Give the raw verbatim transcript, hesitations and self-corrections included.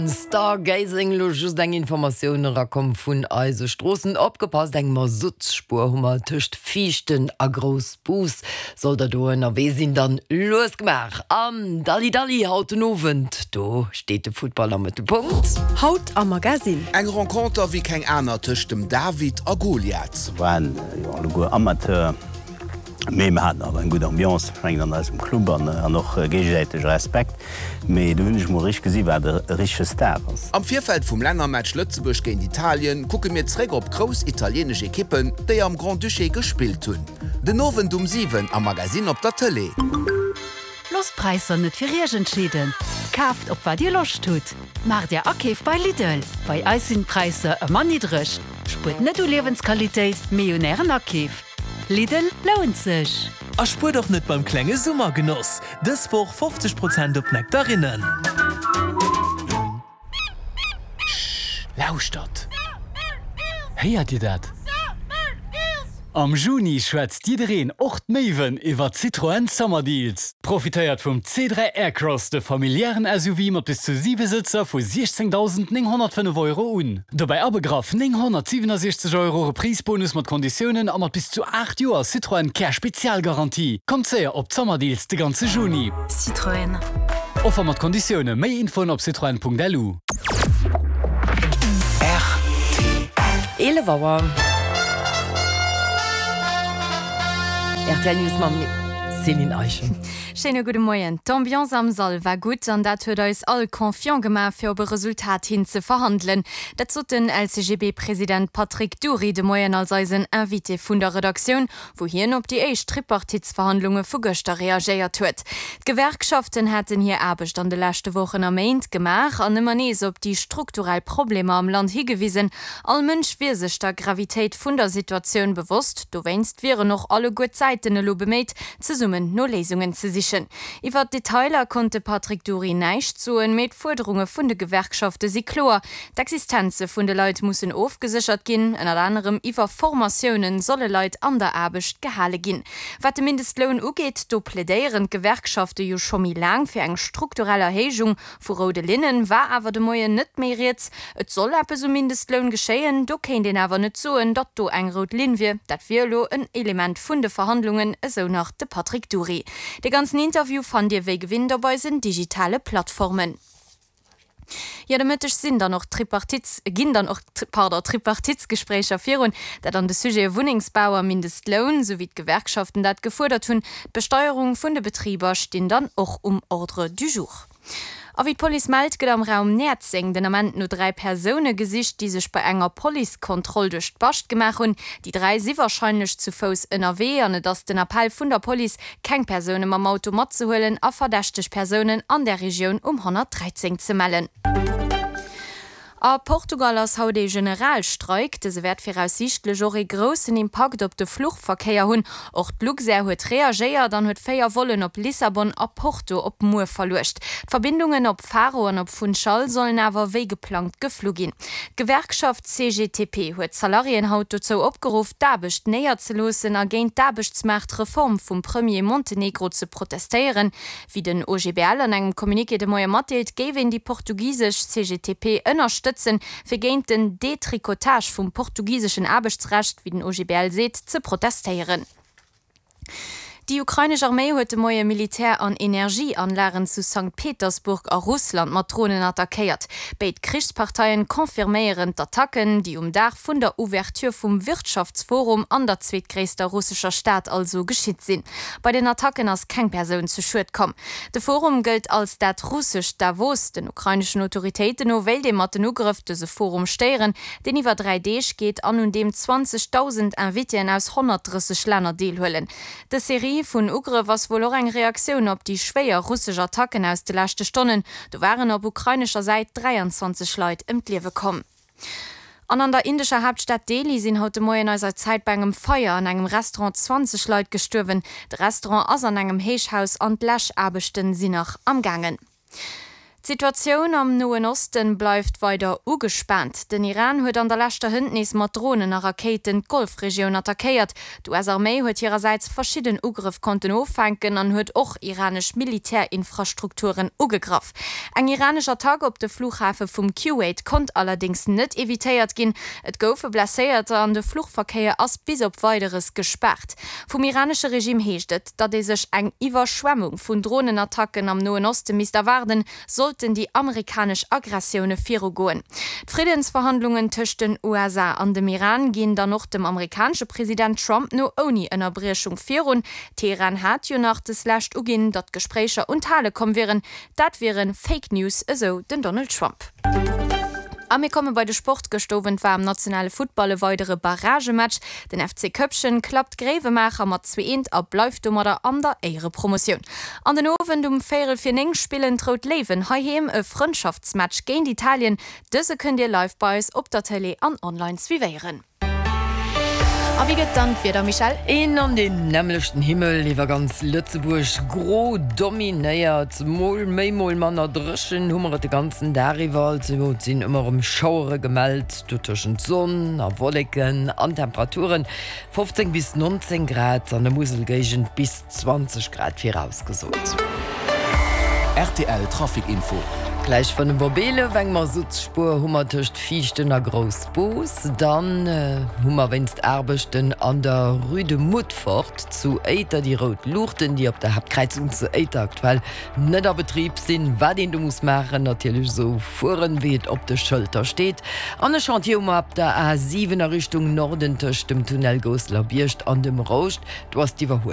Stargazing lo just eng Informationen rakom vun eise Strossen opgepasst eng mar Sutzspur hummer töcht fichten a gros Bus soll der do en Wesinn dann losgemach am Dali Dali haut Novent do steht de Footballer mit dem Punkt Haut am Magasin eng Renkonter wie keng aner töcht dem David a Goliath waren ja, go Amateur. Mei hat awer en gut Ambiance eng an als dem Klub an an noch äh, gegéiteg Respekt, méi du hunnech mo rich gesi war der riche Star ass. Am Vierfeld vum Lännermatch Lützeburg géint Italien kucke mir zräg op gros italienisch Ekippen, déi am Grand Duché gespielt hunn. Den Nowen um sieben am Magasin op der Tele. Lospreiser net fir Regentschieden. Kaft op wat Dir loch tut. Mar der Akeef bei Lidl. Bei Eisinpreise e man nidrech. Sput net du Lebenssqualitéit Millionären Akeef. Lidl lohnt sich. A spur doch nicht beim klenge Summergenuss. Das woch fünfzig Prozent op Nektarinnen. Lauscht dat. Heiert ihr dat? Am Juni schwätzt Diedereen ocht Maven iwwer Citroën Sommerdeals. Profitéiert vum C drei Aircross de familiären S U V mat bis zu sieben Sitzer vu sechzehntausend neunhundertfünf Euro un. Dabei abegraf neunhundertsiebenundsechzig Euro Preisbonus mat Konditionen a mat bis zu acht Joer Citroën Care Spezialgarantie. Kommt sehr op Sommerdeals de ganze Juni. Citroën. Offer mat Konditionen méi Info op citroen punkt l u. Elevouer. R T L News mam Selin Eichen. Schöne gute Morgen. D'Ambiance am Saal war gut und dat huet uns all confiant gemacht für über Resultat hin zu verhandeln. Dat so den L C G B-Präsident Patrick Dury de Morgen als eisen Invité vun der Redaktion, wohin op die eich Tripartitsverhandlungen vu Göster reagiert huet. Gewerkschaften hätten hier Arbeit an de letzte Wochen am Main gemacht an immer nees op die strukturell Probleme am Land hingewiesen. All Mensch wie sich der Gravität vun der Situation bewusst. Du weinst wäre noch alle gut Zeiten lo bemeit zu summen no Lesungen zu sich. Iwer Detailer konnte Patrick Dury neicht zuen met Forderungen vun de Gewerkschafte si klar. D'Existenze vun de Leiit mussssen ofgesichert ginn, en anderem iwwer Formationioen solle Leiit an der Abecht gehale ginn. Wat de Mindestlohn ugeet, do plädéieren Gewerkschafte jo schon mi lang fir eng struktureller Hegung vu Rode Linnen war awer de Moie net meiert. Et soll appe so Mindestlohn geschéien, do kenint den awer net zoen, dat do eng Rot Lin wie, dat virlo een Element vun de Verhandlungen eso nach de Patrick Dury. De ganzen Interview fand ihr wege Gewinn dabei sind digitale Plattformen. Ja, damit ich sind dann noch Tripartits, gehen dann auch pardon, Tripartitsgespräche führen, da dann das Sujet Wohnungsbauer Mindestlohn sowie Gewerkschaften dat gefordert tun, Besteuerung von der Betrieber stehen dann auch um Ordre du jour. A wie Poli meldt get am Raum Nerzing den amment no drei Personen gesicht, die sech bei enger Polikontroll durch d'Bascht gemach hun, die drei sie wahrscheinlich zu Fos ënner we an dats den Appell vun der Poli keng Personen am Automat zu hullen a verdächtech Personen an der Region um hundertdreizehn zu mellen. A Portugal ass haut de Generalstreik, se werd fir aussichtle Jore grossen Impact op de Fluchtverkeier hunn. Och d'Luxair huet reageiert, dann huet féier wollen op Lissabon a Porto op Mur verlucht. Verbindungen op Faro an op Funchal sollen awer wéi geplant geflug gin. Gewerkschaft C G T P huet Salarien haut dozo opgerufen, d'abecht näher ze losen a géint d'Abechtsmacht Reform vum Premier Montenegro ze protestéieren. Wie den O G B L an engem Kommuniké de Moier Matteelt géwen die portugiesisch C G T P ënnerstëtzen fir géint den Detrikotage vum portugiesischen Abechtsrecht, wie den O G B L seet, ze protestéieren. Die ukrainische Armee huet de moie Militär an Energieanlagen zu Sankt Petersburg a Russland mat Drohnen attackiert. Beit Kriegsparteien konfirméieren d'Attacken, die um Dach vun der Ouverture vum Wirtschaftsforum an der zweetgréster russischer Staat also geschitt sinn. Bei den Attacken ass keng Persoun zu Schuld kom. De Forum gilt als dat Russisch Davos, den ukrainischen Autoritäten no well dem mat den Ugriff dese Forum steieren, den iwwer drei D geht an und dem zwanzigtausend Invitien aus hundertdreißig Länder deelhullen. De Serie vun Ugre was wohl eng Reaktion op die schwéier russische Attacken aus de lachte Stonnen. Du waren op ukrainischer Seite dreiundzwanzig Leute im Liewe kommen. An an der indischer Hauptstadt Delhi sind heute Morgen außer Zeit bei einem Feuer an einem Restaurant zwanzig Leute gestorben. Das Restaurant aus an einem Heichhaus und Lascharbeiten sind noch am Gangen. Die Situation am Nahen Osten bleibt weiter ugespannt. Den Iran hat an der letzten Hündnis mit Drohnen und Raketen die Golfregion attackiert. Die U S-Armee hat ihrerseits verschiedene Angriffe konnten auffangen und hat auch iranische Militärinfrastrukturen angegriffen. Ein iranischer Tag auf den Flughafen vom Kuwait konnte allerdings nicht evitiert gehen. Es goufe blessiert und der Flugverkehr ist bis auf weiteres gesperrt. Vom iranischen Regime heißt es, dass es sich eine Überschwemmung von Drohnenattacken am Nahen Osten misst erwarten, sollten die amerikanische Aggressionen vorgehen. Die Friedensverhandlungen zwischen den U S A und dem Iran gehen dann noch dem amerikanischen Präsident Trump nur ohne eine Erbrechung führen. Teheran hat ja nach des letzten Ugin, dass Gespräche und Tale kommen wären. Das wären Fake News, also den Donald Trump. Am komme bei de Sport gestowen war am nationale Footballe weitere Barragematch. Den F C Köpchen klappt Grevemacher mat zwei ab läuft um oder an der Ehre Promotion. An den Ofen um Ferel fir eng spielen traut Leven haem e Freundschaftsmatch gegen Italien. Dëse könnt ihr live bei op der Tele an online zwiieren. A wie geht dann wieder Michael? In an den nämlichchten Himmel lieber ganz Lützeburg gro dominéiert Mol méimol manner dreschen hummer de ganzen Darival sinn immer um Schauere gemeldt duschen Sonn a Wollecken an Temperaturen fünfzehn bis neunzehn Grad an der Muselgegent bis zwanzig Grad fir ausgesucht. R T L Trafikinfo. Gleich von dem Bobele weng man Sutzspur hummer töcht fichten a Grosbos, dann äh, hummer wennst Erbechten an der Rüde Mutfort zu Eiter die Rot Luchten, die op der Hauptkreuzung zu Eiter aktuell net der Betrieb sinn, wat den du musst machen natürlich so fuhren weet op de Schulter steht. An der Chantier um ab der A siebener Richtung Norden töcht dem Tunnel Goslar Biercht an dem Rocht, du hast die